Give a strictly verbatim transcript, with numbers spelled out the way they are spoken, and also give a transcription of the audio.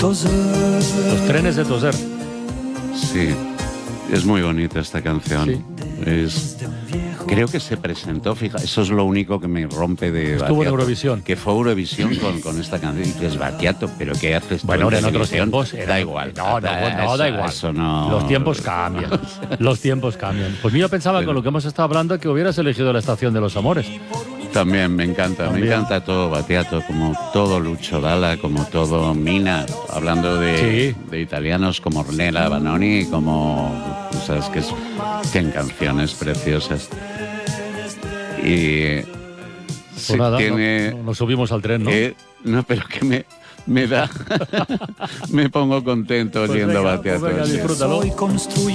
Los trenes de Toser. Sí, es muy bonita esta canción. Sí. Es, creo que se presentó, fija, eso es lo único que me rompe de Estuvo Battiato, en Eurovisión. que fue Eurovisión con, con esta canción. Y dices, Battiato, ¿pero qué haces? Bueno, tú en otros televisión? tiempos era- Da igual. No, no, da, no, eso, da igual. Eso no... Los tiempos cambian. Los tiempos cambian. Pues mira, pensaba Pero- con lo que hemos estado hablando que hubieras elegido La Estación de los Amores. También me encanta, También. me encanta todo Battiato, como todo Lucio Dalla, como todo Mina, hablando de, Sí. de italianos como Ornella Vanoni, como, sabes que es, tienen canciones preciosas. Y Pues sí, nada, tiene, no- no- nos subimos al tren, ¿no? eh, no, pero que me, me da, me pongo contento Pues oyendo venga, Battiato. pues venga, sí. disfrútalo.